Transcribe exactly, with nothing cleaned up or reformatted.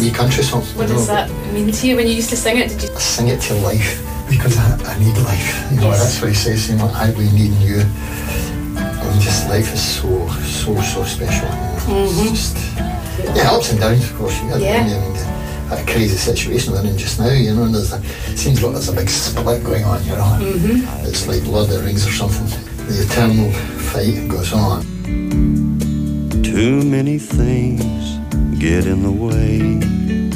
wee country song. What does that mean to you when you used to sing it? Did you I sing it to life because I, I need life. You know, Yes. that's what he says, you know, I we needing you. And just life is so, so, so special. You know? Mhm. It's just, yeah, ups and downs, of course. You get Yeah. I mean, a crazy situation we're in just now, you know, and there's a, it seems like there's a big split going on, you know. Mhm. It's like Lord of the Rings or something. The eternal fight goes on. Too many things get in the way.